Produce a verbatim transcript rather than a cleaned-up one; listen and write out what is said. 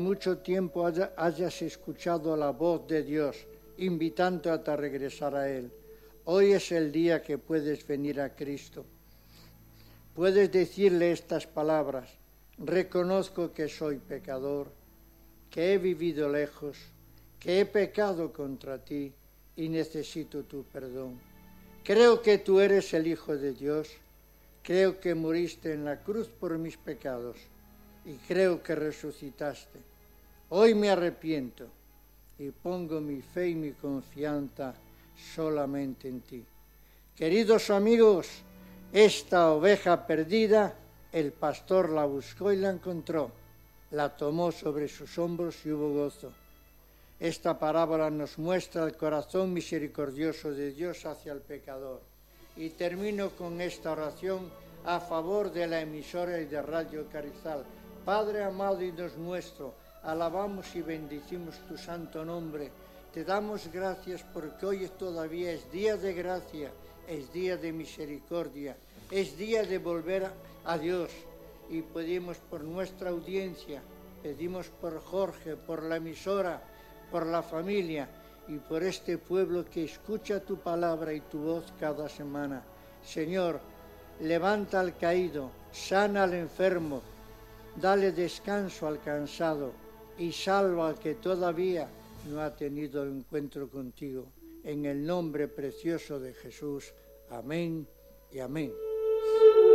mucho tiempo haya, hayas escuchado la voz de Dios, invitándote a regresar a Él. Hoy es el día que puedes venir a Cristo. Puedes decirle estas palabras: reconozco que soy pecador, que he vivido lejos, que he pecado contra ti y necesito tu perdón. Creo que tú eres el Hijo de Dios, creo que moriste en la cruz por mis pecados y creo que resucitaste. Hoy me arrepiento y pongo mi fe y mi confianza solamente en ti. Queridos amigos, esta oveja perdida, el pastor la buscó y la encontró, la tomó sobre sus hombros y hubo gozo. Esta parábola nos muestra el corazón misericordioso de Dios hacia el pecador. Y termino con esta oración a favor de la emisora y de Radio Carizal. Padre amado y Dios nuestro, alabamos y bendecimos tu santo nombre. Te damos gracias porque hoy todavía es día de gracia, es día de misericordia, es día de volver a, a Dios. Y pedimos por nuestra audiencia, pedimos por Jorge, por la emisora, por la familia y por este pueblo que escucha tu palabra y tu voz cada semana. Señor, levanta al caído, sana al enfermo, dale descanso al cansado y salva al que todavía no ha tenido encuentro contigo. En el nombre precioso de Jesús. Amén y amén.